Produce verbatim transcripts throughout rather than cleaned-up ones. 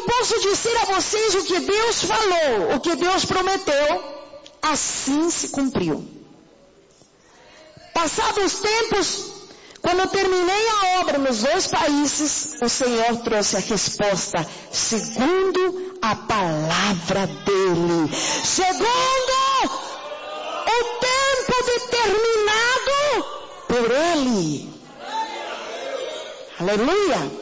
eu posso dizer a vocês o que Deus falou, o que Deus prometeu, assim se cumpriu. Passados os tempos, quando eu terminei a obra nos dois países, o Senhor trouxe a resposta segundo a palavra dele. Segundo o tempo determinado por ele. Aleluia.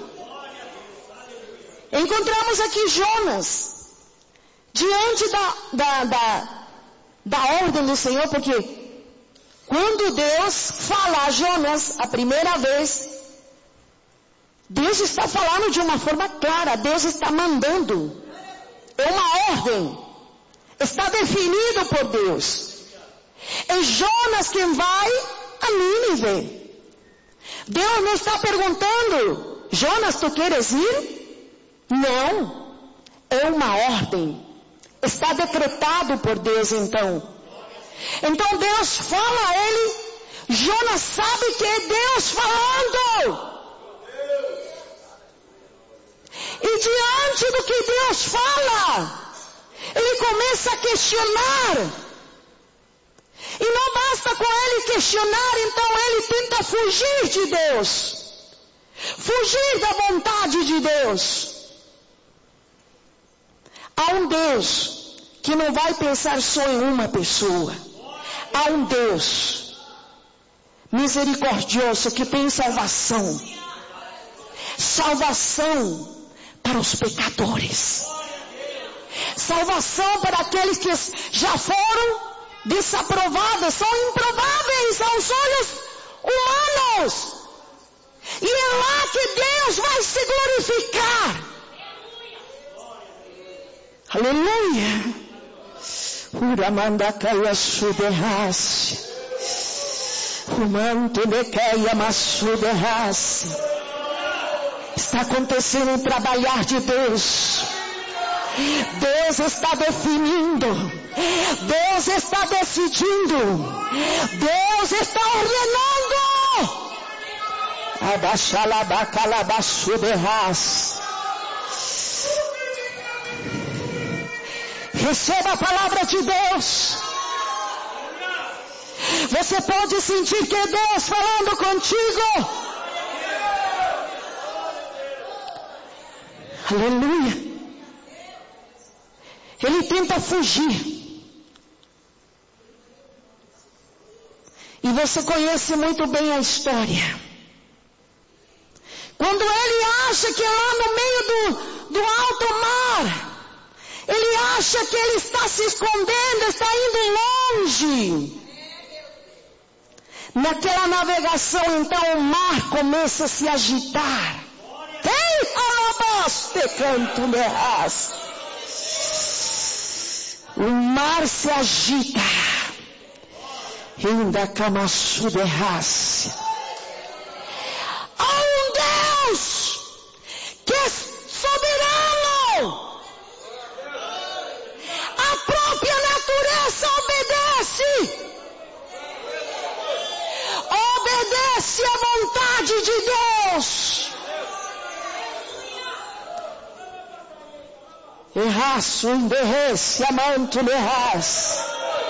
Encontramos aqui Jonas, diante da, da, da, da ordem do Senhor, porque quando Deus fala a Jonas a primeira vez, Deus está falando de uma forma clara, Deus está mandando, é uma ordem, está definido por Deus. É Jonas quem vai a Nínive. Deus não está perguntando, Jonas, tu queres ir? Não, é uma ordem, está decretado por Deus então. Então Deus fala a ele, Jonas sabe que é Deus falando. E diante do que Deus fala, ele começa a questionar. E não basta com ele questionar, então ele tenta fugir de Deus. Fugir da vontade de Deus. Há um Deus que não vai pensar só em uma pessoa. Há um Deus misericordioso que tem salvação. Salvação para os pecadores. Salvação para aqueles que já foram desaprovados, são improváveis aos olhos humanos. E é lá que Deus vai se glorificar. Aleluia. Uramanda caia suderrasse. Umante de caia massuderrasse. Está acontecendo um trabalhar de Deus. Deus está definindo. Deus está decidindo. Deus está ordenando. Abaixalabacalabassuderrasse. Receba a palavra de Deus. Você pode sentir que é Deus falando contigo. Aleluia. Ele tenta fugir. E você conhece muito bem a história. Quando ele acha que é lá no meio do, do alto mar, ele acha que ele está se escondendo, está indo longe. Naquela navegação, então, o mar começa a se agitar. Ei, alabaste canto de raça. O mar se agita. Ainda camaçu de raça. Há um Deus que é soberano. A própria natureza obedece. Obedece à vontade de Deus. Erraço, enderrece, amanto, erraço.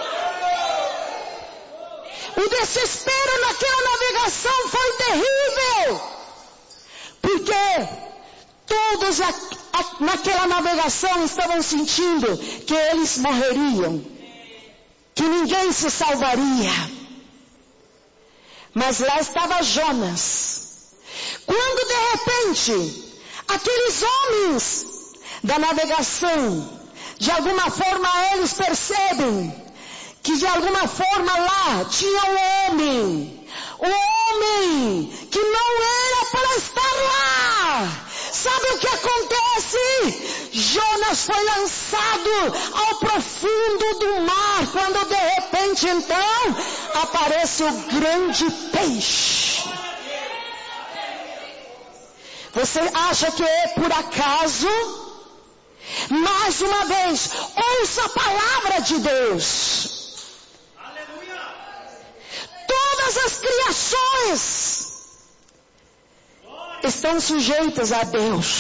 O desespero naquela navegação foi terrível. Porque todos a, a, naquela navegação estavam sentindo que eles morreriam. Que ninguém se salvaria. Mas lá estava Jonas. Quando de repente, aqueles homens da navegação, de alguma forma eles percebem que de alguma forma lá tinha um homem, um homem que não era para estar lá. Sabe o que acontece? Jonas foi lançado ao profundo do mar, quando de repente então aparece o grande peixe. Você acha que é por acaso? Mais uma vez, ouça a palavra de Deus. Todas as criações estão sujeitas a Deus.